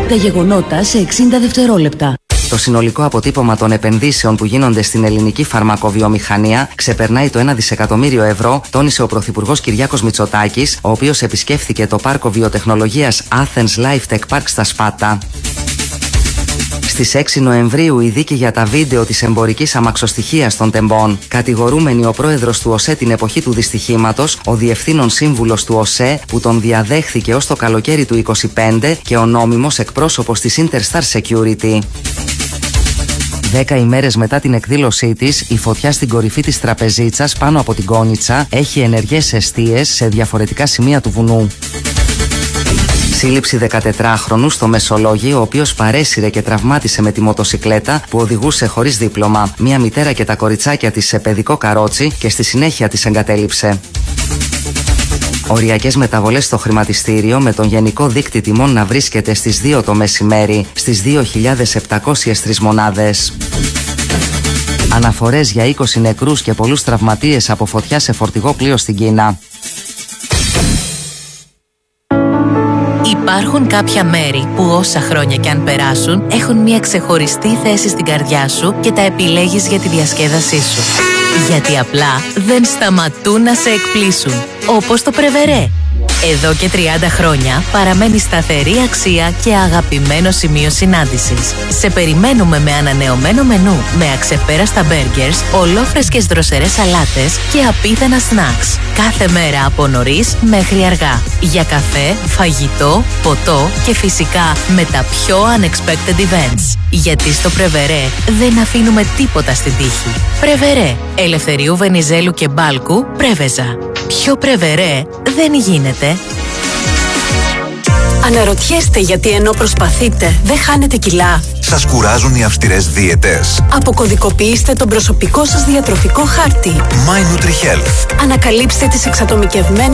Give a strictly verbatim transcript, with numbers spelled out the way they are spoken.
Τα γεγονότα σε εξήντα δευτερόλεπτα. Το συνολικό αποτύπωμα των επενδύσεων που γίνονται στην ελληνική φαρμακοβιομηχανία ξεπερνάει το ένα δισεκατομμύριο ευρώ, τόνισε ο Πρωθυπουργός Κυριάκος Μητσοτάκης, ο οποίος επισκέφθηκε το πάρκο βιοτεχνολογίας Athens Life Tech Park στα Σπάτα. Στις έξι Νοεμβρίου η δίκη για τα βίντεο της εμπορικής αμαξοστοιχείας των τεμπών. Κατηγορούμενη ο πρόεδρος του ΟΣΕ την εποχή του δυστυχήματος, ο διευθύνων σύμβουλος του ΟΣΕ που τον διαδέχθηκε ως το καλοκαίρι του είκοσι πέντε και ο νόμιμος εκπρόσωπος της Interstar Security. Δέκα ημέρες μετά την εκδήλωσή της, η φωτιά στην κορυφή της Τραπεζίτσας πάνω από την Κόνιτσα έχει ενεργές εστίες σε διαφορετικά σημεία του βουνού. Σύλληψη δεκατετράχρονου στο Μεσολόγγι, ο οποίος παρέσυρε και τραυμάτισε με τη μοτοσικλέτα που οδηγούσε χωρίς δίπλωμα μία μητέρα και τα κοριτσάκια της σε παιδικό καρότσι και στη συνέχεια τις εγκατέλειψε. Οριακές μεταβολές στο χρηματιστήριο, με τον γενικό δείκτη τιμών να βρίσκεται στις δύο το μεσημέρι, στις δύο χιλιάδες επτακόσιες τρεις μονάδες. Αναφορές για είκοσι νεκρούς και πολλούς τραυματίες από φωτιά σε φορτηγό πλοίο στην Κίνα. Υπάρχουν κάποια μέρη που όσα χρόνια κι αν περάσουν έχουν μια ξεχωριστή θέση στην καρδιά σου και τα επιλέγεις για τη διασκέδασή σου. Γιατί απλά δεν σταματούν να σε εκπλήσουν. Όπως το Πρεβερέ. Εδώ και τριάντα χρόνια παραμένει σταθερή αξία και αγαπημένο σημείο συνάντησης. Σε περιμένουμε με ανανεωμένο μενού, με αξεπέραστα μπέργκερς, ολόφρεσκες δροσερές σαλάτες και απίθανα σνακς. Κάθε μέρα από νωρίς μέχρι αργά. Για καφέ, φαγητό, ποτό και φυσικά με τα πιο unexpected events. Γιατί στο Πρεβερέ δεν αφήνουμε τίποτα στην τύχη. Πρεβερέ. Ελευθερίου Βενιζέλου και Μπάλκου, Πρέβεζα. Πιο Πρεβερέ δεν γίνεται. Αναρωτιέστε γιατί ενώ προσπαθείτε δεν χάνετε κιλά. Σας κουράζουν οι αυστηρές δίαιτες? Αποκωδικοποιήστε τον προσωπικό σας διατροφικό χάρτη. My NutriHealth. Ανακαλύψτε τις εξατομικευμένες